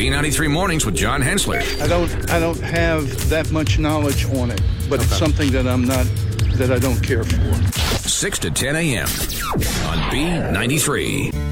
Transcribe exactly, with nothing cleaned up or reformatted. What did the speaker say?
B ninety-three Mornings with John Hensler. I don't I don't have that much knowledge on it, but okay. It's something that I'm not that I don't care for. six to ten a.m. on B ninety-three.